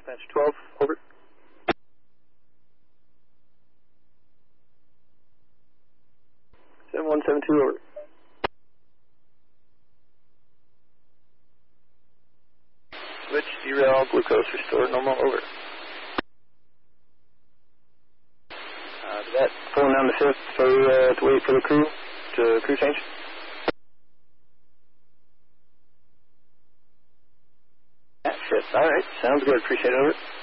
Dispatch 12, over. Seven 172, over. Switch, derail, glucose, restore, normal, over. That, pulling down the 5th, so to wait for the crew, to crew change. That 5th, alright, sounds good, appreciate it, over.